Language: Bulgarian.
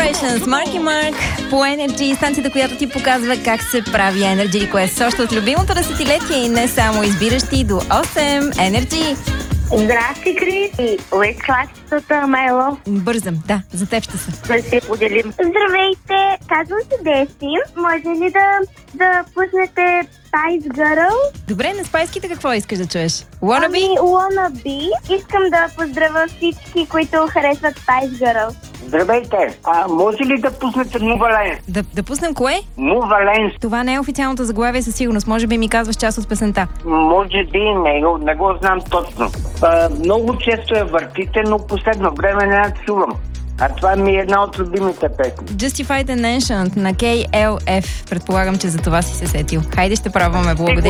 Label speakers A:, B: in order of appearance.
A: Vibrations, Марк и Марк по Energy, станцията, която ти показва как се прави Energy Request. Още от любимото десетилетие и не само избиращи до 8 Energy.
B: Здрасти, Крис и Уит класицата Майло.
A: Бързам, да, за теб ще са.
B: Да се поделим. Здравейте, казвам се Деси. Може ли да пуснете Spice Girl?
A: Добре, на спайските какво искаш да чуеш? Wanna be?
B: Wanna be. Искам да поздравя всички, които харесват Spice Girl.
C: Здравейте! Може ли да пуснете Муваленс?
A: Да пуснем кое?
C: Муваленс.
A: Това не е официалното заглавие със сигурност. Може би ми казваш част от песента.
C: Може би не го знам точно. Много често я въртите, но последно време не я чувам. А това ми е една от любимите песни.
A: Justified and Ancient на KLF. Предполагам, че за това си се сетил. Хайде ще пробваме. Благодаря.